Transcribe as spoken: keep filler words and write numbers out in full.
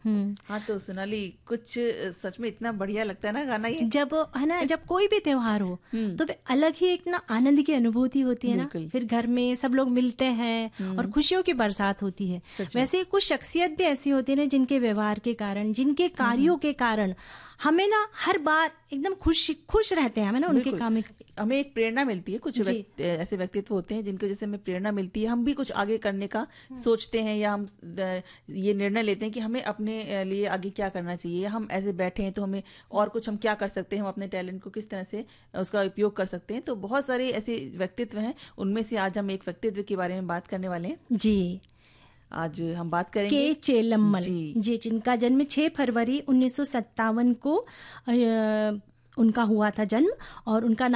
हाँ, तो सोनाली कुछ सच में इतना बढ़िया लगता है ना गाना ये, जब है ना, जब कोई भी त्योहार हो तो वे अलग ही एक ना आनंद की अनुभूति होती है ना, फिर घर में सब लोग मिलते हैं और खुशियों की बरसात होती है। वैसे कुछ शख्सियत भी ऐसी होती है ना, जिनके व्यवहार के कारण, जिनके कार्यों के कारण हमें ना हर बार एकदम खुश खुश रहते हैं, हमें ना उनके काम में हमें एक प्रेरणा मिलती है। कुछ व्यक्ति, ऐसे व्यक्तित्व होते हैं जिनकी वजह से हमें प्रेरणा मिलती है, हम भी कुछ आगे करने का सोचते हैं, या हम ये निर्णय लेते हैं कि हमें अपने लिए आगे क्या करना चाहिए। हम ऐसे बैठे हैं तो हमें और कुछ हम क्या कर सकते हैं, हम अपने टैलेंट को किस तरह से उसका उपयोग कर सकते हैं। तो बहुत सारे ऐसे व्यक्तित्व हैं, उनमें से आज हम एक व्यक्तित्व के बारे में बात करने वाले हैं। जी, आज हम बात करेंगे के चेलम्मल जी, जी जिनका जन्म छह फरवरी उन्नीस सौ सत्तावन को आ, उनका हुआ था जन्म, और उनका